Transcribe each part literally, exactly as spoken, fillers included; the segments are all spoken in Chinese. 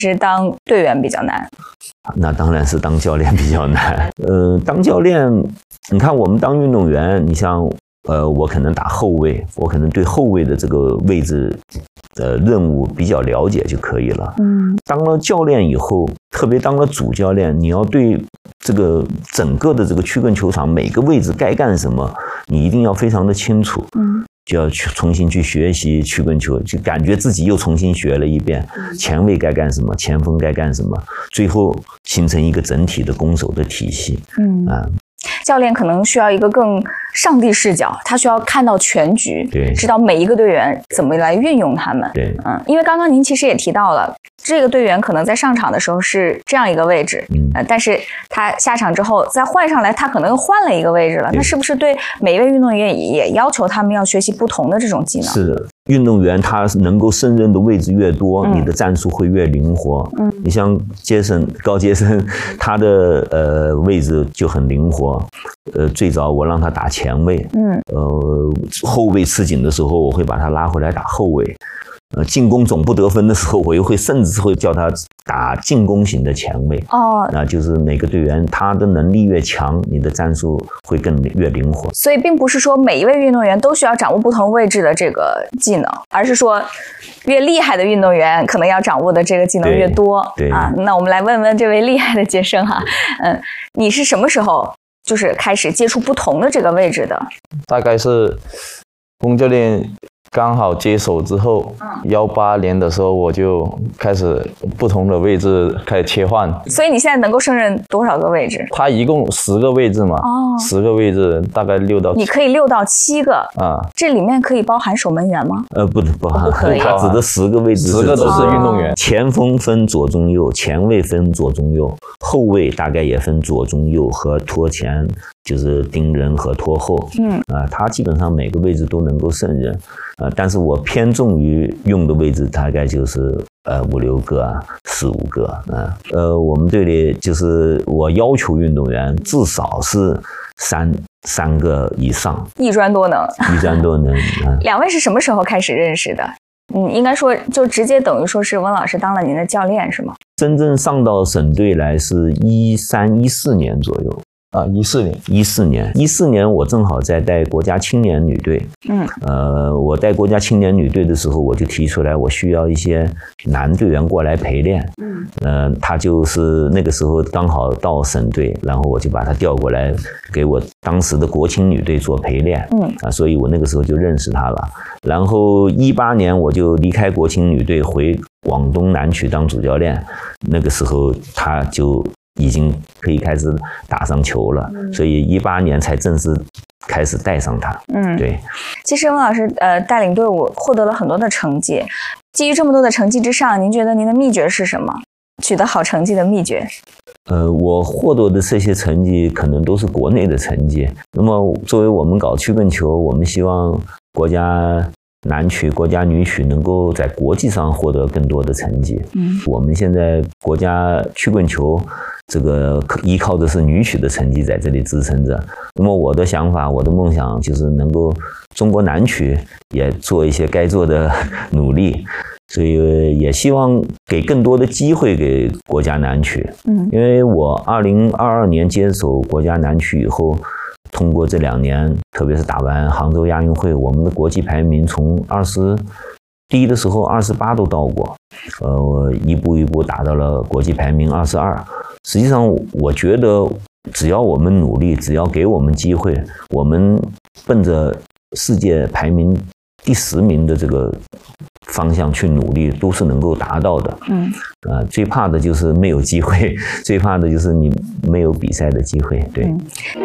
是当队员比较难？ 那当然是当教练比较难。呃，当教练，你看我们当运动员，你像呃，我可能打后卫，我可能对后卫的这个位置的任务比较了解就可以了。嗯，当了教练以后，特别当了主教练，你要对这个整个的这个曲棍球场每个位置该干什么，你一定要非常的清楚。嗯。就要去重新去学习曲棍球，就感觉自己又重新学了一遍，前卫该干什么，前锋该干什么，最后形成一个整体的攻守的体系。嗯啊， 教练可能需要一个更上帝视角，他需要看到全局， 对， 知道每一个队员怎么来运用他们。 对， 嗯，因为刚刚您其实也提到了，这个队员可能在上场的时候是这样一个位置，嗯，呃，但是他下场之后再换上来，他可能又换了一个位置了。那是不是对每一位运动员也要求他们要学习不同的这种技能？ 是的，运动员他能够胜任的位置越多，嗯、你的战术会越灵活。嗯，你像杰森高杰森，他的呃位置就很灵活。呃，最早我让他打前卫，嗯，呃，后卫吃紧的时候，我会把他拉回来打后卫。呃，进攻总不得分的时候，我又会甚至会叫他打进攻型的前卫。哦，那就是每个队员他的能力越强，你的战术会更越灵活。 所以，并不是说每一位运动员都需要掌握不同位置的这个技能，而是说越厉害的运动员可能要掌握的这个技能越多。 对，对啊，那我们来问问这位厉害的杰生哈，嗯，你是什么时候就是开始接触不同的这个位置的？ 大概是龚教练刚好接手之后，幺八年的时候我就开始不同的位置开始切换。 所以你现在能够胜任多少个位置？ 他一共十个位置嘛，哦，十个位置大概六到七。 你可以六到七个啊， 这里面可以包含守门员吗？ 呃，不不含， 不可以。 他指的十个位置， 十个都是运动员。 前锋分左中右，前卫分左中右，后卫大概也分左中右和拖前，就是盯人和拖后。嗯啊，他基本上每个位置都能够胜任。呃，但是我偏重于用的位置大概就是呃五六个啊，四五个啊。呃，我们队里就是我要求运动员至少是三三个以上， 一专多能， 一专多能。啊、 两位是什么时候开始认识的？嗯，应该说就直接等于说是温老师当了您的教练是吗？ 真正上到省队来是一三一四年左右。 啊，一四年， 一四年，一四年，我正好在带国家青年女队。嗯，呃，我带国家青年女队的时候，我就提出来，我需要一些男队员过来陪练。嗯，呃，他就是那个时候刚好到省队，然后我就把他调过来，给我当时的国青女队做陪练。嗯，啊，所以我那个时候就认识他了。然后一八年我就离开国青女队，回广东南区当主教练。那个时候他就已经可以开始打上球了，嗯、所以一八年才正式开始带上他。嗯，对。 其实温老师呃带领队伍获得了很多的成绩，基于这么多的成绩之上，您觉得您的秘诀是什么？取得好成绩的秘诀？ 呃，我获得的这些成绩可能都是国内的成绩。那么作为我们搞曲棍球，我们希望国家男曲、国家女曲能够在国际上获得更多的成绩。嗯，我们现在国家曲棍球这个依靠的是女曲的成绩在这里支撑着。那么我的想法，我的梦想就是能够中国男曲也做一些该做的努力，所以也希望给更多的机会给国家男曲。嗯，因为我二零二二年接手国家男曲以后，通过这两年，特别是打完杭州亚运会，我们的国际排名从二十第一的时候二十八都到过，呃，一步一步打到了国际排名二十二。实际上，我觉得只要我们努力，只要给我们机会，我们奔着世界排名第十名的这个方向去努力，都是能够达到的。嗯，呃，最怕的就是没有机会，最怕的就是你没有比赛的机会。对。嗯，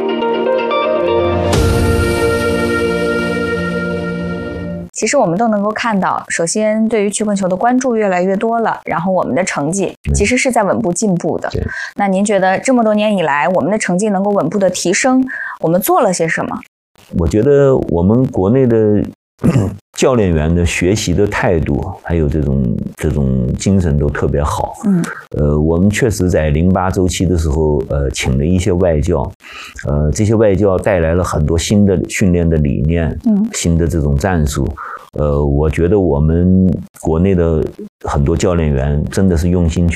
其实我们都能够看到，首先对于曲棍球的关注越来越多了，然后我们的成绩其实是在稳步进步的。那您觉得这么多年以来，我们的成绩能够稳步的提升，我们做了些什么？ 我觉得我们国内的教练员的学习的态度，还有这种这种精神都特别好。 嗯， 呃，我们确实在零八周期的时候，呃，请了一些外教，呃，这些外教带来了很多新的训练的理念，嗯，新的这种战术。呃，我觉得我们国内的很多教练员真的是用心去